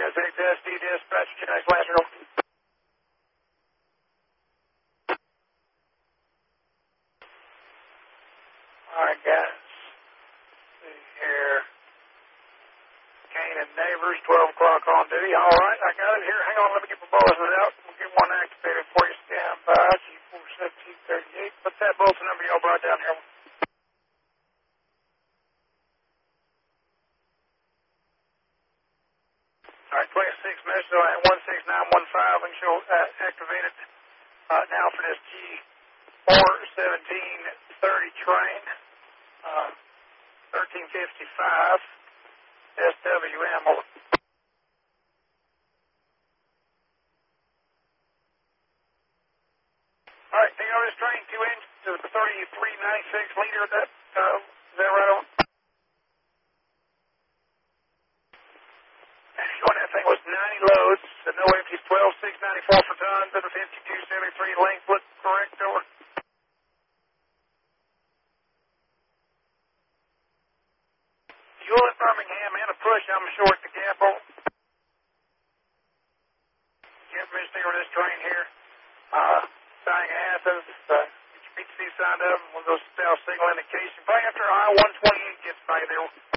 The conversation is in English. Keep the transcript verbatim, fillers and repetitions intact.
S X S D dispatch, your next Lazaro. Alright, guys. Let's see here. Kane and Neighbors, twelve o'clock on duty. Alright, I got it here. Hang on, let me get my bulletin out. We'll get one activated for you. Stand by. G four seventeen thirty-eight. What's that bulletin number y'all brought down here? Alright, twenty-six message at one six nine one five and show uh, activated uh, now for this G four seventeen thirty train, uh, thirteen fifty-five S W M. Over. Alright, take over this train, two engines to the thirty-three ninety-six liter. That, uh, is that right on? Showing that thing was ninety loads, so no empties, twelve six ninety-four for tons, and a fifty-two seventy-three length. Look correct, over. Fuel at Birmingham and a push, I'm sure at the gap, over. Give me a sticker of this train here. Uh, signing Athens, uh, get your P T C signed up, one of those style signal indication. Probably after I one twenty-eight gets by there.